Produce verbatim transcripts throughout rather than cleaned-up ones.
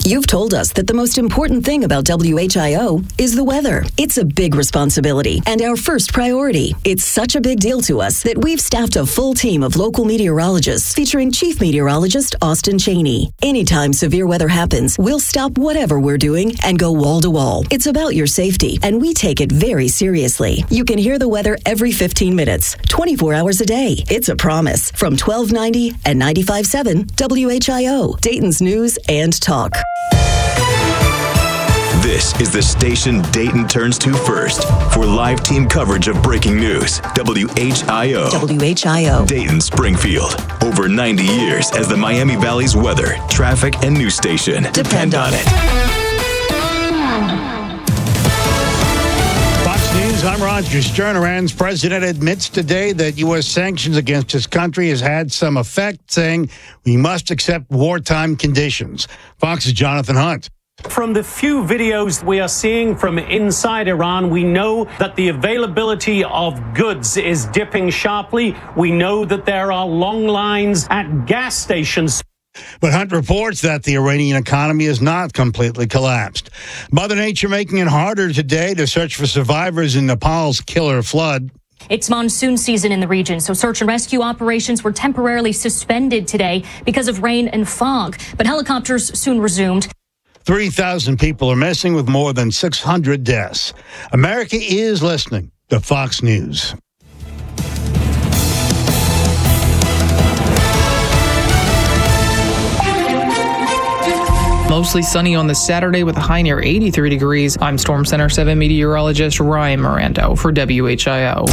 You've told us that the most important thing about W H I O is the weather. It's a big responsibility and our first priority. It's such a big deal to us that we've staffed a full team of local meteorologists featuring Chief Meteorologist Austin Cheney. Anytime severe weather happens, we'll stop whatever we're doing and go wall to wall. It's about your safety, and we take it very seriously. You can hear the weather every fifteen minutes, twenty-four hours a day. It's a promise from twelve ninety and ninety-five point seven W H I O, Dayton's News and Talk. This is the station Dayton turns to first for live team coverage of breaking news. W H I O. W H I O. Dayton, Springfield. Over ninety years as the Miami Valley's weather, traffic, and news station. Depend, Depend on it. Fox News, I'm Roger Stern. Iran's president admits today that U S sanctions against his country has had some effect, saying we must accept wartime conditions. Fox's Jonathan Hunt. From the few videos we are seeing from inside Iran, we know that the availability of goods is dipping sharply. We know that there are long lines at gas stations. But Hunt reports that the Iranian economy is not completely collapsed. Mother Nature making it harder today to search for survivors in Nepal's killer flood. It's monsoon season in the region, so search and rescue operations were temporarily suspended today because of rain and fog. But helicopters soon resumed. three thousand people are missing with more than six hundred deaths. America is listening to Fox News. Mostly sunny on this Saturday with a high near eighty-three degrees. I'm Storm Center seven meteorologist Ryan Mirando for W H I O.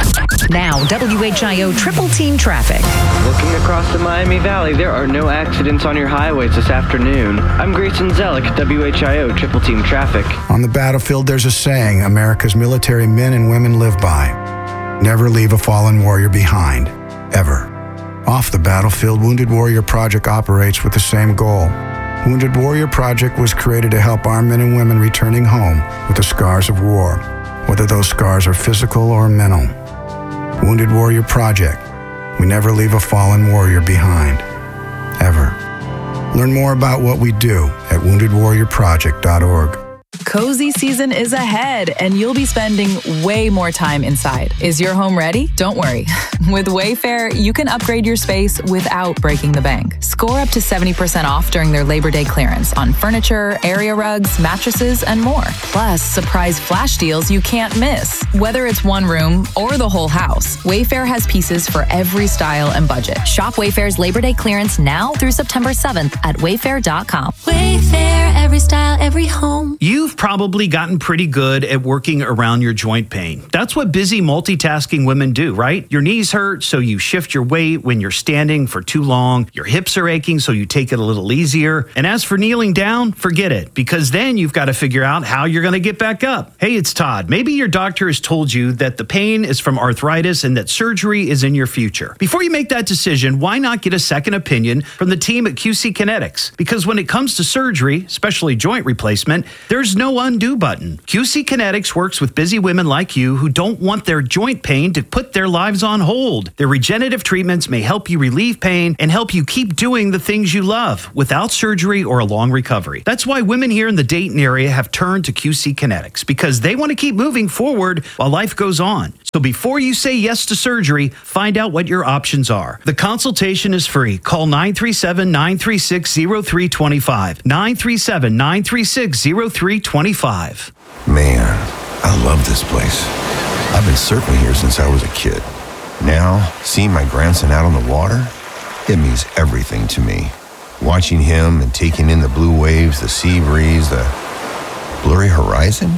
Now, W H I O triple team traffic. Looking across the Miami Valley, there are no accidents on your highways this afternoon. I'm Grayson Zellick, W H I O triple team traffic. On the battlefield, there's a saying America's military men and women live by. Never leave a fallen warrior behind, ever. Off the battlefield, Wounded Warrior Project operates with the same goal. Wounded Warrior Project was created to help our men and women returning home with the scars of war, whether those scars are physical or mental. Wounded Warrior Project. We never leave a fallen warrior behind, ever. Learn more about what we do at wounded warrior project dot org. Cozy season is ahead, and you'll be spending way more time inside. Is your home ready? Don't worry. With Wayfair, you can upgrade your space without breaking the bank. Score up to seventy percent off during their Labor Day clearance on furniture, area rugs, mattresses, and more. Plus, surprise flash deals you can't miss. Whether it's one room or the whole house, Wayfair has pieces for every style and budget. Shop Wayfair's Labor Day clearance now through September seventh at wayfair dot com. Wayfair, every style, every home. You've probably gotten pretty good at working around your joint pain. That's what busy multitasking women do, right? Your knees hurt, so you shift your weight when you're standing for too long. Your hips are aching, so you take it a little easier. And as for kneeling down, forget it, because then you've got to figure out how you're going to get back up. Hey, it's Todd. Maybe your doctor has told you that the pain is from arthritis and that surgery is in your future. Before you make that decision, why not get a second opinion from the team at Q C Kinetics? Because when it comes to surgery, especially joint replacement, there's no undo button. Q C Kinetics works with busy women like you who don't want their joint pain to put their lives on hold. Their regenerative treatments may help you relieve pain and help you keep doing the things you love without surgery or a long recovery. That's why women here in the Dayton area have turned to Q C Kinetics, because they want to keep moving forward while life goes on. So before you say yes to surgery, find out what your options are. The consultation is free. Call nine three seven, nine three six, zero three two five. nine three seven, nine three six, zero three two five. Man, I love this place. I've been surfing here since I was a kid. Now, seeing my grandson out on the water, it means everything to me. Watching him and taking in the blue waves, the sea breeze, the blurry horizon.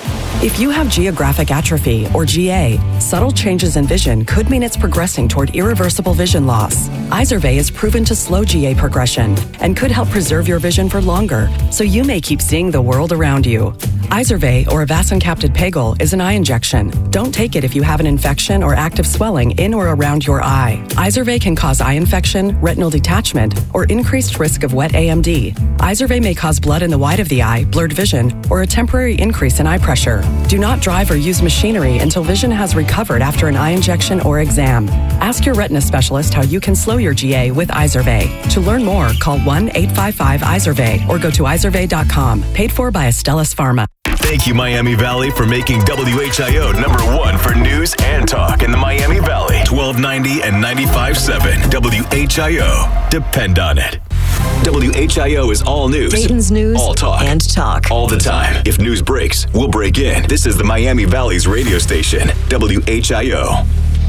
If you have geographic atrophy, or G A, subtle changes in vision could mean it's progressing toward irreversible vision loss. Izervay is proven to slow G A progression and could help preserve your vision for longer, so you may keep seeing the world around you. Izervay, or Avastin-capted Pagel, is an eye injection. Don't take it if you have an infection or active swelling in or around your eye. Izervay can cause eye infection, retinal detachment, or increased risk of wet A M D. Izervay may cause blood in the white of the eye, blurred vision, or a temporary increase in eye pressure. Do not drive or use machinery until vision has recovered after an eye injection or exam. Ask your retina specialist how you can slow your G A with Izervay. To learn more, call one eight five five Izervay or go to izervay dot com. Paid for by Astellas Pharma. Thank you, Miami Valley, for making W H I O number one for news and talk in the Miami Valley. twelve ninety and ninety-five point seven W H I O. Depend on it. W H I O is all news. Dayton's news all talk. And talk. All the time. If news breaks, we'll break in. This is the Miami Valley's radio station, W H I O.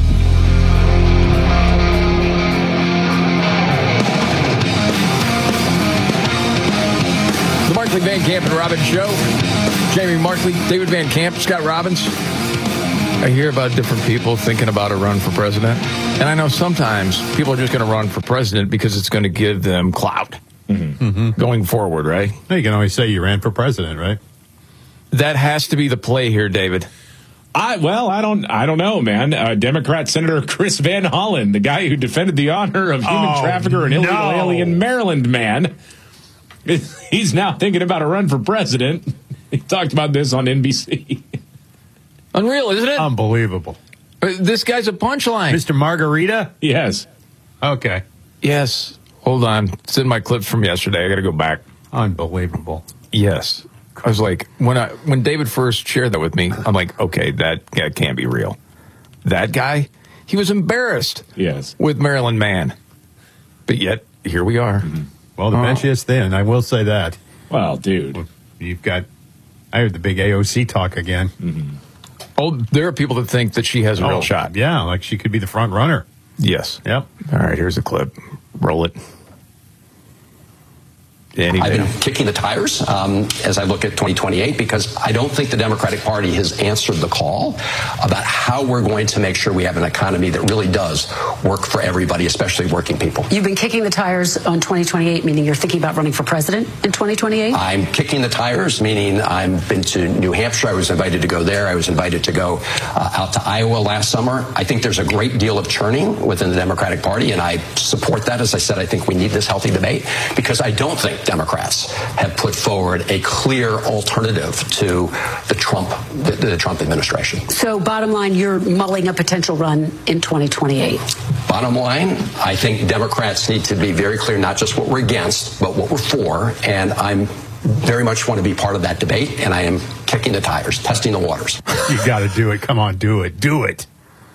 The Markley, Van Camp, and Robbins Show. Jamie Markley, David Van Camp, Scott Robbins. I hear about different people thinking about a run for president. And I know sometimes people are just going to run for president because it's going to give them clout mm-hmm. Mm-hmm. going forward, right? You can always say you ran for president, right? That has to be the play here, David. I well, I don't, I don't know, man. Uh, Democrat Senator Chris Van Hollen, the guy who defended the honor of human oh, trafficker and no. illegal alien Maryland man, he's now thinking about a run for president. He talked about this on N B C. Unreal, isn't it? Unbelievable. Uh, this guy's a punchline. Mister Margarita? Yes. Okay. Yes. Hold on. It's in my clips from yesterday. I got to go back. Unbelievable. Yes. I was like, when I when David first shared that with me, I'm like, okay, that, that can't be real. That guy, he was embarrassed. Yes. With Maryland man. But yet, here we are. Mm-hmm. Well, the oh. bench is thin. I will say that. Well, dude. You've got, I heard the big A O C talk again. Mm-hmm. Oh, there are people that think that she has a oh, real shot. Yeah, like she could be the front runner. Yes. Yep. All right, here's a clip. Roll it. Anything. I've been kicking the tires um, as I look at twenty twenty-eight because I don't think the Democratic Party has answered the call about how we're going to make sure we have an economy that really does work for everybody, especially working people. You've been kicking the tires on twenty twenty-eight, meaning you're thinking about running for president in twenty twenty-eight? I'm kicking the tires, meaning I've been to New Hampshire. I was invited to go there. I was invited to go uh, out to Iowa last summer. I think there's a great deal of churning within the Democratic Party, and I support that. As I said, I think we need this healthy debate because I don't think Democrats have put forward a clear alternative to the Trump the, the Trump administration. So bottom line, you're mulling a potential run in twenty twenty-eight. Bottom line, I think Democrats need to be very clear, not just what we're against, but what we're for. And I'm very much want to be part of that debate. And I am kicking the tires, testing the waters. You got to do it. Come on, do it. Do it.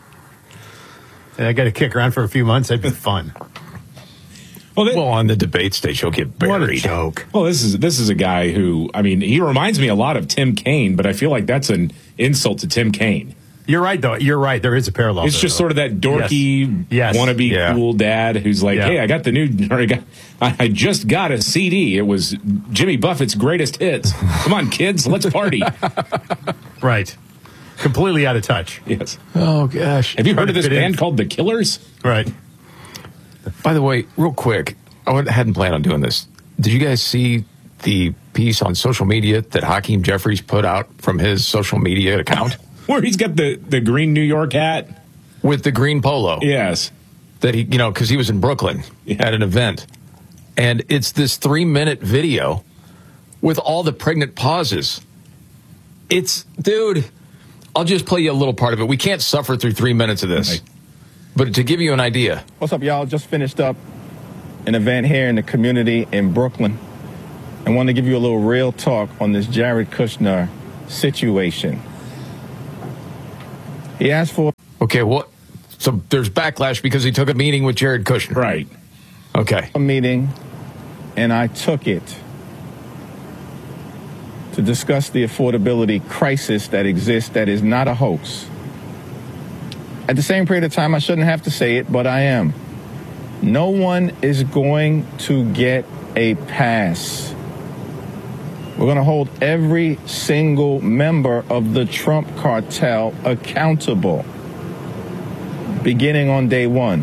And I got to kick around for a few months. That'd be fun. Well, they, well, on the debate stage, he'll get buried. What a joke. Well, this is this is a guy who, I mean, he reminds me a lot of Tim Kaine, but I feel like that's an insult to Tim Kaine. You're right, though. You're right. There is a parallel. It's there, just though. sort of that dorky, yes. Yes. wannabe yeah. cool dad who's like, yeah. hey, I got the new, or I, got, I just got a C D. It was Jimmy Buffett's greatest hits. Come on, kids, let's party. Right. Completely out of touch. Yes. Oh, gosh. Have you heard of this band called The Killers? Right. By the way, real quick, I hadn't planned on doing this. Did you guys see the piece on social media that Hakeem Jeffries put out from his social media account? Where he's got the, the green New York hat? With the green polo. Yes. That he, you know, because he was in Brooklyn yeah. at an event. And it's this three-minute video with all the pregnant pauses. It's, dude, I'll just play you a little part of it. We can't suffer through three minutes of this. Right. But to give you an idea. What's up, y'all? Just finished up an event here in the community in Brooklyn. I want to give you a little real talk on this Jared Kushner situation. He asked for... Okay, what? So there's backlash because he took a meeting with Jared Kushner. Right. Okay. A meeting, and I took it to discuss the affordability crisis that exists that is not a hoax. At the same period of time, I shouldn't have to say it, but I am. No one is going to get a pass. We're going to hold every single member of the Trump cartel accountable, beginning on day one.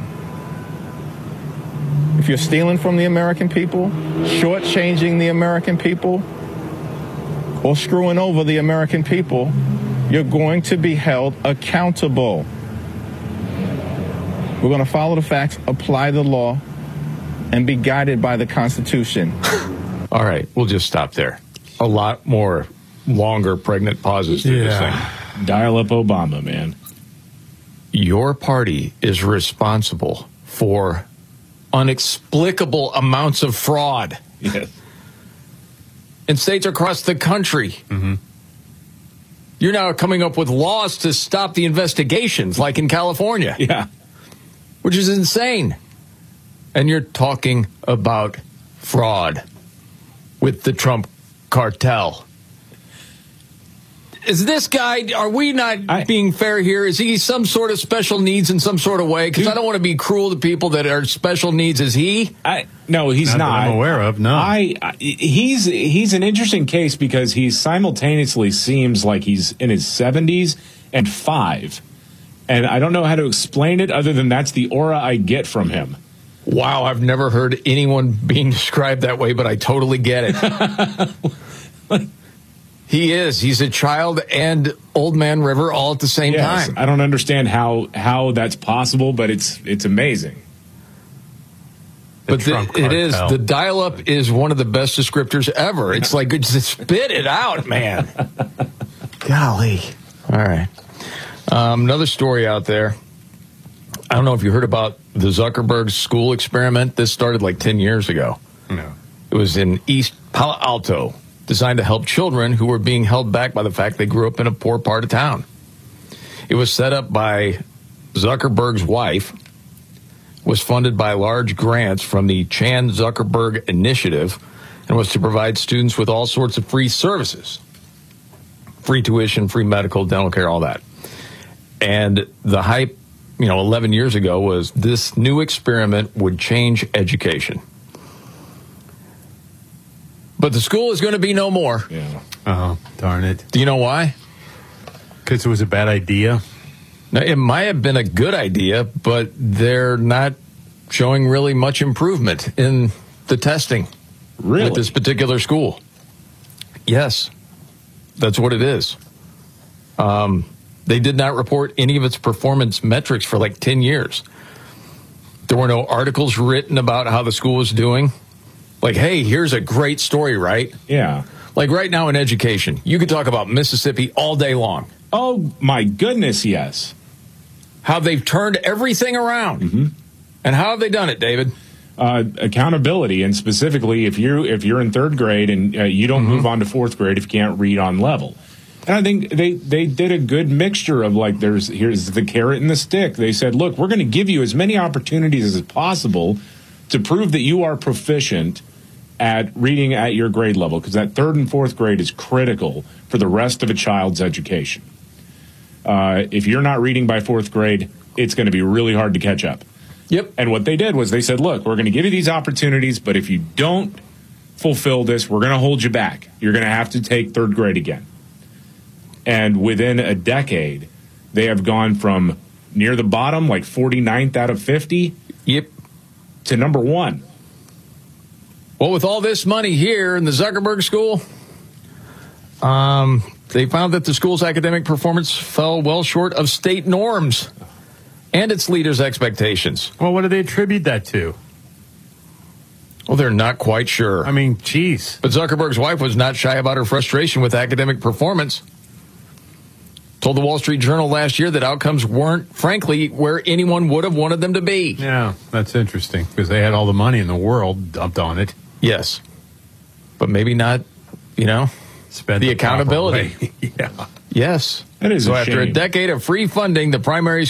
If you're stealing from the American people, shortchanging the American people, or screwing over the American people, you're going to be held accountable. We're going to follow the facts, apply the law, and be guided by the Constitution. All right, we'll just stop there. A lot more longer pregnant pauses to this thing. Dial up Obama, man. Your party is responsible for inexplicable amounts of fraud. Yes. In states across the country. Mm-hmm. You're now coming up with laws to stop the investigations, like in California. Yeah. Which is insane. And you're talking about fraud with the Trump cartel. Is this guy, are we not I, being fair here? Is he some sort of special needs in some sort of way? Because I don't want to be cruel to people that are special needs. Is he? I No, he's not. Not that I'm aware of, no. I, I he's he's an interesting case because he simultaneously seems like he's in his seventies and five. And I don't know how to explain it other than that's the aura I get from him. Wow, I've never heard anyone being described that way, but I totally get it. like, He is. He's a child and Old Man River all at the same yes, time. I don't understand how how that's possible, but it's it's amazing. The but the, it is. The dial-up is one of the best descriptors ever. It's like, just spit it out, man. Golly. All right. Um, another story out there. I don't know if you heard about the Zuckerberg school experiment. This started like ten years ago. No. It was in East Palo Alto, designed to help children who were being held back by the fact they grew up in a poor part of town. It was set up by Zuckerberg's wife, was funded by large grants from the Chan Zuckerberg Initiative, and was to provide students with all sorts of free services. Free tuition, free medical, dental care, all that. And the hype, you know, eleven years ago was this new experiment would change education. But the school is going to be no more. Yeah. Oh, darn it. Do you know why? Because it was a bad idea. Now, it might have been a good idea, but they're not showing really much improvement in the testing. Really? With this particular school. Yes. That's what it is. Um, they did not report any of its performance metrics for like ten years. There were no articles written about how the school was doing. Like, hey, here's a great story, right? Yeah. Like right now in education, you could talk about Mississippi all day long. Oh, my goodness, yes. How they've turned everything around. Mm-hmm. And how have they done it, David? Uh, accountability, and specifically if you if you're in third grade and uh, you don't mm-hmm. move on to fourth grade if you can't read on level. And I think they, they did a good mixture of like there's here's the carrot and the stick. They said, look, we're going to give you as many opportunities as possible to prove that you are proficient at reading at your grade level, because that third and fourth grade is critical for the rest of a child's education. Uh, if you're not reading by fourth grade, it's going to be really hard to catch up. Yep. And what they did was they said, look, we're going to give you these opportunities, but if you don't fulfill this, we're going to hold you back. You're going to have to take third grade again. And within a decade, they have gone from near the bottom, like forty-ninth out of fifty, yep, to number one. Well, with all this money here in the Zuckerberg school, um, they found that the school's academic performance fell well short of state norms and its leaders' expectations. Well, what do they attribute that to? Well, they're not quite sure. I mean, geez. But Zuckerberg's wife was not shy about her frustration with academic performance. Told the Wall Street Journal last year that outcomes weren't, frankly, where anyone would have wanted them to be. Yeah, that's interesting, because they had all the money in the world dumped on it. Yes. But maybe not, you know, Spend the accountability. yeah. Yes. That is so a after shame. a decade of free funding, the primary